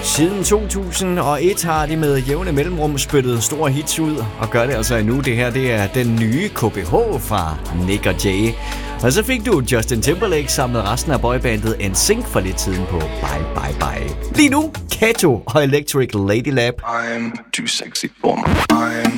Siden 2001 har de med jævne mellemrum spyttet store hits ud, og gør det altså endnu. Det her, det er den nye KBH fra Nick og Jay. Og så fik du Justin Timberlake samlet resten af boybandet NSYNC for lidt siden på Bye Bye Bye. Lige nu, Kato og Electric Lady Lab. I'm too sexy for my mind.